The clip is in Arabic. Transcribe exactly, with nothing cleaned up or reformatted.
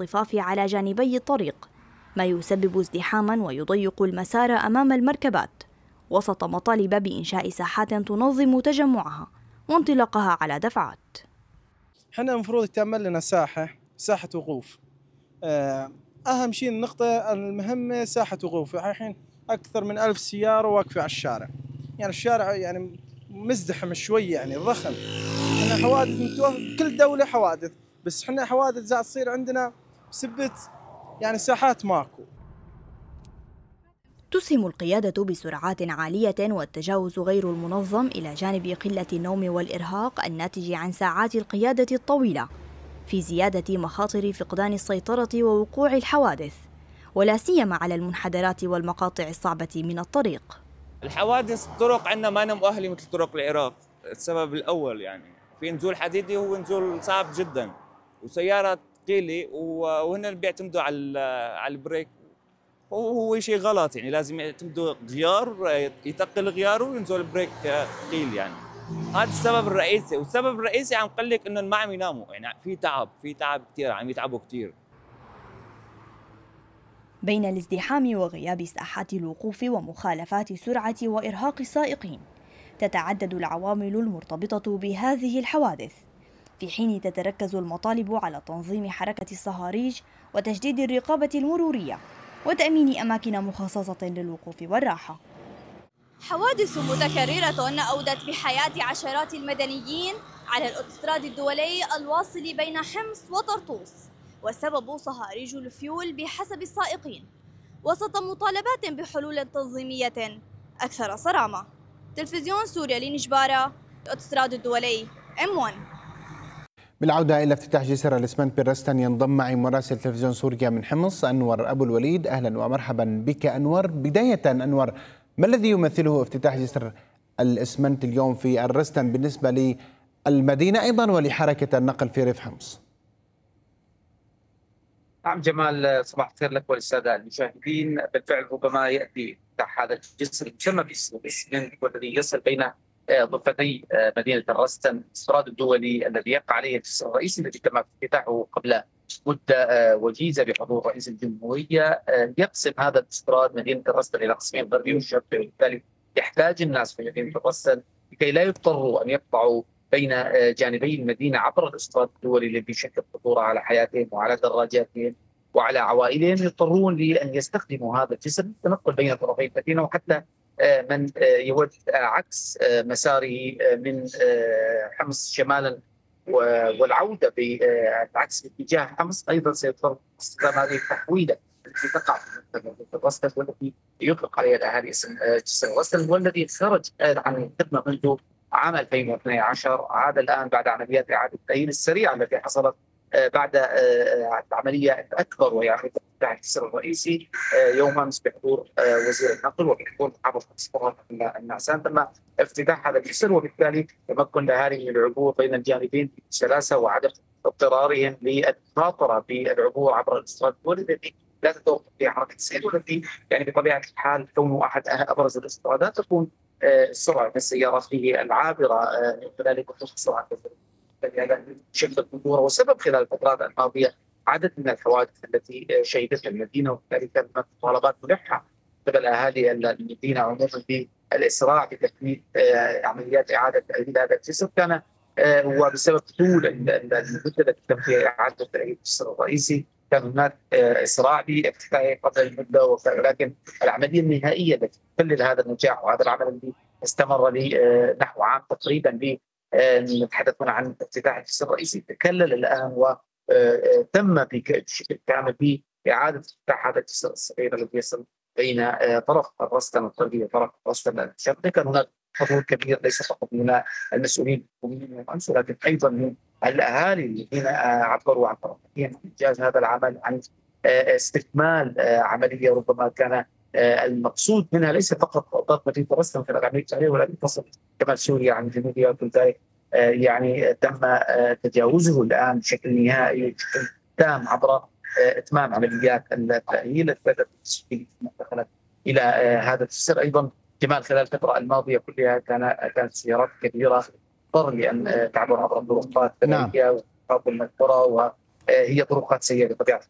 الاصطفاف على جانبي الطريق، ما يسبب ازدحاما ويضيق المسار أمام المركبات، وسط مطالب بإنشاء ساحات تنظم تجمعها وانطلاقها على دفعات. احنا المفروض يتعمل لنا ساحة ساحة وقوف. أهم شيء النقطة المهمة ساحة وقوف. الحين أكثر من ألف سيارة واقفة على الشارع، يعني الشارع يعني مزدحم شوي، يعني ضخم. احنا حوادث متوفر كل دولة حوادث، بس احنا حوادث زاد تصير عندنا بسبة يعني ساحات ماكو. تسهم القيادة بسرعات عالية والتجاوز غير المنظم إلى جانب قلة النوم والإرهاق الناتج عن ساعات القيادة الطويلة في زيادة مخاطر فقدان السيطرة ووقوع الحوادث، ولا سيما على المنحدرات والمقاطع الصعبة من الطريق. الحوادث الطرق عندنا ما مؤهلة مثل طرق العراق. السبب الأول يعني في نزول حديدي، هو نزول صعب جدا، وسيارة ثقيلة، وهن بيعتمدوا على على البريك، وهو شيء غلط. يعني لازم يعتمدوا غيار، يثقل غياره وينزل البريك ثقيل. يعني هذا السبب الرئيسي، والسبب الرئيسي عم قال لك انه ما عم يناموا، يعني في تعب في تعب كثير، عم يتعبوا كثير. بين الازدحام وغياب ساحات الوقوف ومخالفات سرعة وإرهاق السائقين، تتعدد العوامل المرتبطة بهذه الحوادث، في حين تتركز المطالب على تنظيم حركة الصهاريج وتشديد الرقابة المرورية وتأمين أماكن مخصصة للوقوف والراحة. حوادث متكررة أودت بحياة عشرات المدنيين على الأوتوستراد الدولي الواصل بين حمص وطرطوس، والسبب صهاريج الفيول بحسب السائقين، وسط مطالبات بحلول تنظيمية أكثر صرامة. تلفزيون سوريا لنجبارة، الأوتوستراد الدولي إم واحد. بالعودة إلى افتتاح جسر الإسمنت بالرستن ينضم معي مراسل تلفزيون سوريا من حمص أنور أبو الوليد. أهلا ومرحبا بك أنور. بداية أنور، ما الذي يمثله افتتاح جسر الإسمنت اليوم في الرستن بالنسبة للمدينة أيضا ولحركة النقل في ريف حمص؟ نعم جمال، صباح الخير لك وللسادة المشاهدين. بالفعل ربما يأتي افتتاح هذا الجسر المسمى باسم الإسمنت والذي يصل بين ضفتي مدينة الرستن الاستراد الدولي الذي يقع عليه الجسر الرئيسي الذي تم افتتاحه قبل مدة وجيزة بحضور رئيس الجمهورية. يقسم هذا الاستراد مدينة الرستن إلى قسمين غربي وشرقي، وبالتالي يحتاج الناس في مدينة الرستن لكي لا يضطروا أن يقطعوا بين جانبي المدينة عبر الاستراد الدولي الذي يشكل خطورة على حياتهم وعلى دراجاتهم وعلى عوائلهم، يضطرون لأن يستخدموا هذا الجسر للتنقل بين طرفي المدينة، وحتى من يود عكس مساره من حمص شمالا والعودة بعكس اتجاه حمص أيضا سيضطر استخدام هذه التحويلة التي تقع في الرستن والتي يطلق عليها الأهالي اسم جسر الرستن، والذي خرج عن الخدمة منذ عام ألفين واثني عشر. عاد الآن بعد عمليات إعادة التأهيل السريعة التي حصلت بعد العملية الأكبر، وهي عملية افتتاح الجسر الرئيسي يوم أمس بحضور وزير النقل وبحضور محافظ حمص النعسان. تم افتتاح هذا الجسر، وبالتالي تمكن الأهالي من العبور بين الجانبين بسلاسة وعدم اضطرارهم للمخاطرة بالعبور عبر الاستراد الدولي الذي لا تتوقف فيه حركة السير، والذي يعني بطبيعة الحال كونه أحد أبرز الاسترادات تكون السرعة من السيارات فيه العابرة كذلك السرعة شكل الخطورة. وسبب خلال الفترات الماضية عدد من الحوادث التي شهدتها المدينة، وبالتالي كانت مطالبات ملحة قبل أهالي المدينة عموما بالإسراع بتكميل عمليات إعادة تأهيل هذا الجسر. كان وبسبب طول المدة التي تم فيها إعادة تأهيل الجسر الرئيسي كان هناك إسراع بافتتاحه قبل المدة، ولكن العملية النهائية التي تكلل هذا النجاح وهذا العمل الذي استمر لنحو عام تقريبا، نتحدث هنا عن افتتاح الجسر الرئيسي، تكلل الآن وتم بشكل كامل بإعادة افتتاح هذا الجسر الصغير الذي يصل بين طرف الرستن الغربي وطرف الرستن الشرقي. كان هناك حضور كبير ليس فقط من المسؤولين الحكوميين والأمس، ولكن أيضا من الأهالي الذين عبروا عن طرفهم إنجاز هذا العمل، عن استكمال عملية ربما كان المقصود منها ليس فقط ضغط مدينة الرستن في العملية التعليمية، ولكن تصل كمال سوريا عن جنوبها، وبالتالي يعني تم تجاوزه الآن بشكل نهائي بشكل تام عبر إتمام عمليات التأهيل التي بدأت دخلت إلى هذا الجسر. أيضا جمال خلال الفترة الماضية كلها كان كانت سيارات كبيرة تضطر لأن تعبر عبر الطرقات الثانوية وطرقات المذكورة، وهي طرقات سيئة بطبيعة